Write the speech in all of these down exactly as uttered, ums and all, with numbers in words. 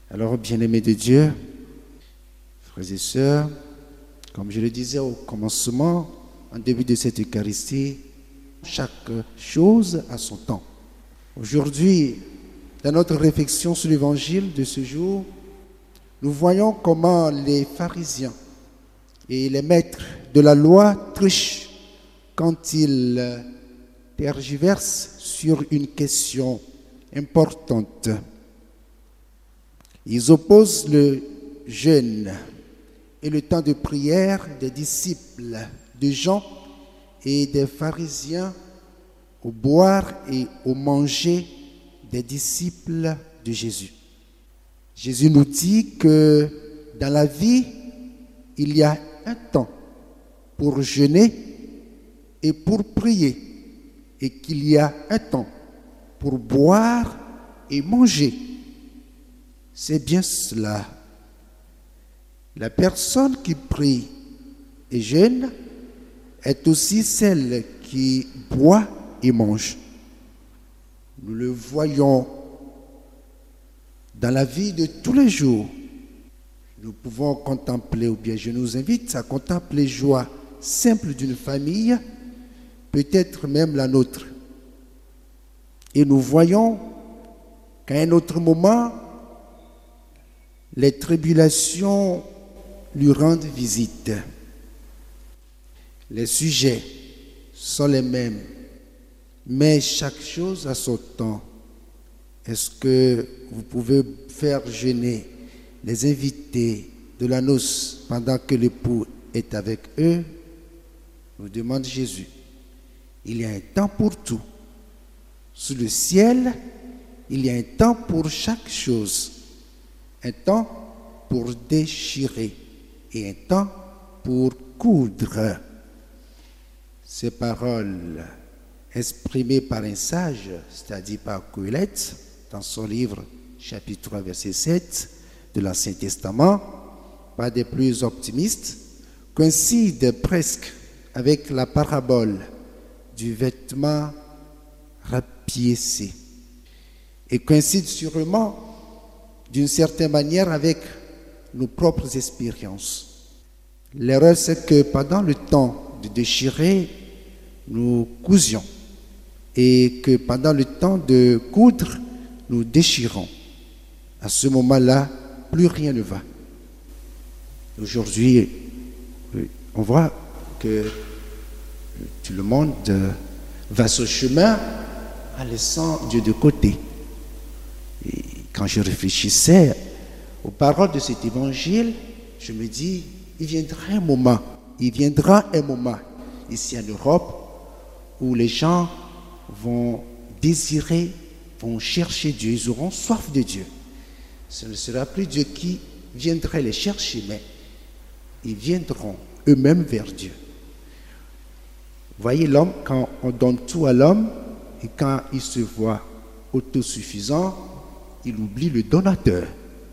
Alors, bien-aimés de Dieu, frères et sœurs, comme je le disais au commencement, en début de cette Eucharistie, chaque chose a son temps. Aujourd'hui, dans notre réflexion sur l'évangile de ce jour, nous voyons comment les pharisiens et les maîtres de la loi trichent quand ils tergiversent sur une question importante. Ils opposent le jeûne et le temps de prière des disciples de Jean et des pharisiens au boire et au manger des disciples de Jésus. Jésus nous dit que dans la vie, il y a un temps pour jeûner et pour prier, et qu'il y a un temps pour boire et manger. C'est bien cela. La personne qui prie et jeûne est aussi celle qui boit et mange. Nous le voyons dans la vie de tous les jours. Nous pouvons contempler, ou bien je nous invite à contempler les joies simples d'une famille, peut-être même la nôtre. Et nous voyons qu'à un autre moment, les tribulations lui rendent visite. Les sujets sont les mêmes, mais chaque chose a son temps. Est-ce que vous pouvez faire jeûner les invités de la noce pendant que l'époux est avec eux? Nous demande Jésus. Il y a un temps pour tout. Sous le ciel, il y a un temps pour chaque chose. Un temps pour déchirer et un temps pour coudre. Ces paroles exprimées par un sage, c'est-à-dire par Colette, dans son livre chapitre trois, verset sept de l'Ancien Testament, pas des plus optimistes, coïncident presque avec la parabole du vêtement rapiécé et coïncident sûrement d'une certaine manière avec nos propres expériences. L'erreur, c'est que pendant le temps de déchirer, nous cousions et que pendant le temps de coudre, nous déchirons. À ce moment-là, plus rien ne va. Aujourd'hui, on voit que tout le monde va sur le chemin en laissant Dieu de côté. Et quand je réfléchissais aux paroles de cet évangile, je me dis, il viendra un moment, il viendra un moment ici en Europe où les gens vont désirer, vont chercher Dieu, ils auront soif de Dieu. Ce ne sera plus Dieu qui viendrait les chercher, mais ils viendront eux-mêmes vers Dieu. Vous voyez, l'homme, quand on donne tout à l'homme et quand il se voit autosuffisant, il oublie le donateur.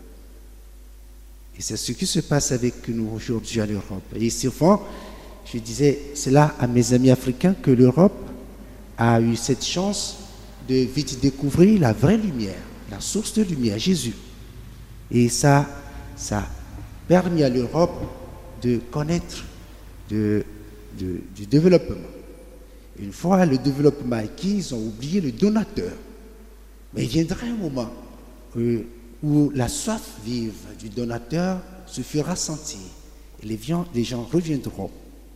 Et c'est ce qui se passe avec nous aujourd'hui en Europe. Et souvent, je disais, c'est là à mes amis africains que l'Europe a eu cette chance de vite découvrir la vraie lumière, la source de lumière, Jésus. Et ça, ça a permis à l'Europe de connaître de, de, du développement. Une fois le développement acquis, ils ont oublié le donateur. Mais il viendra un moment euh, où la soif vive du donateur se fera sentir. Et les, les gens reviendront.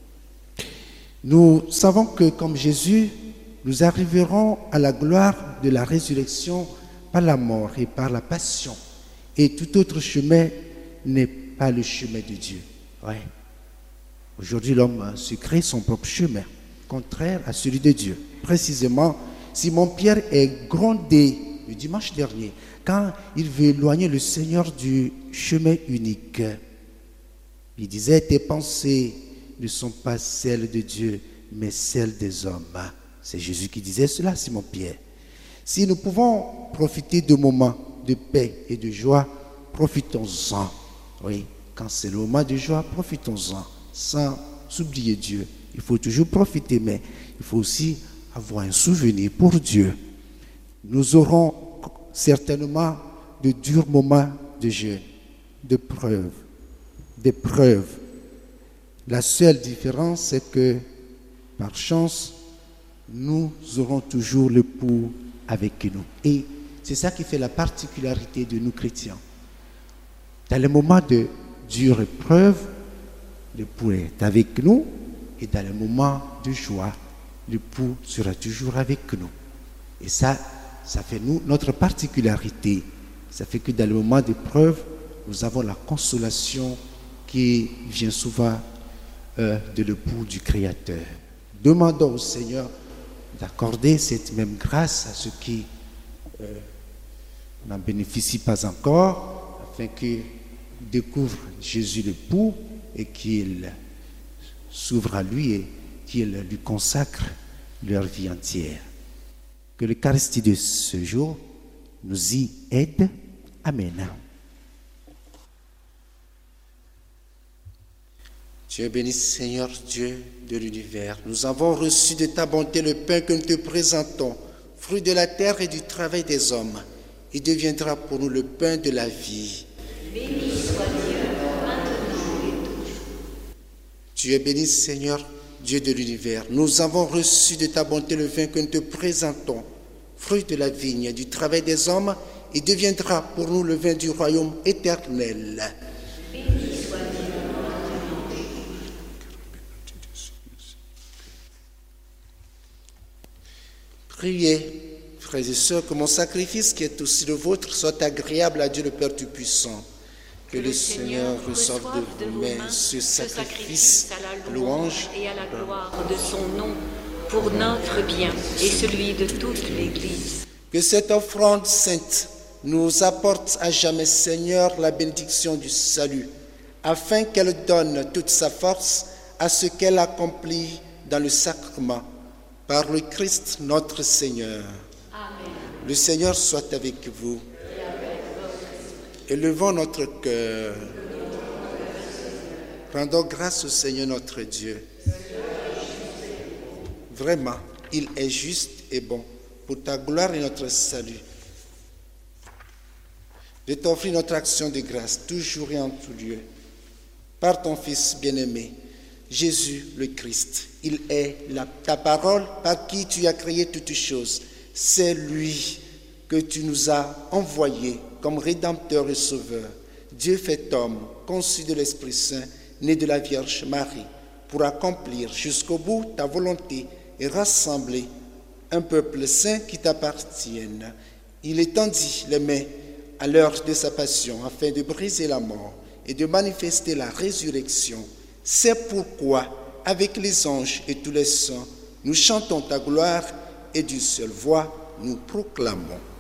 Nous savons que comme Jésus, nous arriverons à la gloire de la résurrection par la mort et par la passion. Et tout autre chemin n'est pas le chemin de Dieu. Ouais. Aujourd'hui, l'homme se crée son propre chemin, contraire à celui de Dieu. Précisément, Simon-Pierre est grondé le dimanche dernier quand il veut éloigner le Seigneur du chemin unique. Il disait, tes pensées ne sont pas celles de Dieu, mais celles des hommes. C'est Jésus qui disait cela, Simon-Pierre. Si nous pouvons profiter de moments de paix et de joie, profitons-en. Oui, quand c'est le moment de joie, profitons-en, sans oublier Dieu. Il faut toujours profiter, mais il faut aussi avoir un souvenir pour Dieu. Nous aurons certainement de durs moments de jeûne, de preuve, d'épreuve. La seule différence, c'est que, par chance, nous aurons toujours l'époux avec nous. Et c'est ça qui fait la particularité de nous chrétiens. Dans les moments de dure épreuve, l'époux est avec nous, et dans les moments de joie, l'époux sera toujours avec nous. Et ça, ça fait nous, notre particularité. Ça fait que dans les moments d'épreuve, nous avons la consolation qui vient souvent euh, de l'époux du Créateur. Demandons au Seigneur d'accorder cette même grâce à ceux qui euh, n'en bénéficient pas encore, afin qu'ils découvrent Jésus l'époux et qu'ils s'ouvrent à lui et qu'ils lui consacrent leur vie entière. Que l'Eucharistie de ce jour nous y aide. Amen. Dieu béni, Seigneur Dieu de l'univers. Nous avons reçu de ta bonté le pain que nous te présentons, fruit de la terre et du travail des hommes. Il deviendra pour nous le pain de la vie. Béni soit Dieu, maintenant et toujours. Dieu béni, Seigneur Dieu de l'univers. Nous avons reçu de ta bonté le vin que nous te présentons, fruit de la vigne et du travail des hommes. Il deviendra pour nous le vin du royaume éternel. Béni soit Dieu, maintenant et toujours. Priez, frères et sœurs, que mon sacrifice, qui est aussi le vôtre, soit agréable à Dieu le Père Tout-Puissant. Que, que le Seigneur reçoive de vos mains ce sacrifice, à la louange et à la gloire de son nom, pour notre bien et celui de toute l'Église. Que cette offrande sainte nous apporte à jamais, Seigneur, la bénédiction du salut, afin qu'elle donne toute sa force à ce qu'elle accomplit dans le sacrement, par le Christ notre Seigneur. Amen. Le Seigneur soit avec vous. Élevons notre cœur. Rendons grâce au Seigneur notre Dieu. Vraiment, il est juste et bon pour ta gloire et notre salut. De t'offrir notre action de grâce, toujours et en tout lieu, par ton Fils bien-aimé, Jésus le Christ. Il est la, ta parole par qui tu as créé toutes choses. C'est lui que tu nous as envoyé comme Rédempteur et Sauveur. Dieu fait homme, conçu de l'Esprit Saint, né de la Vierge Marie, pour accomplir jusqu'au bout ta volonté et rassembler un peuple saint qui t'appartienne. Il étendit les mains à l'heure de sa passion afin de briser la mort et de manifester la résurrection. C'est pourquoi, avec les anges et tous les saints, nous chantons ta gloire et d'une seule voix, nous proclamons.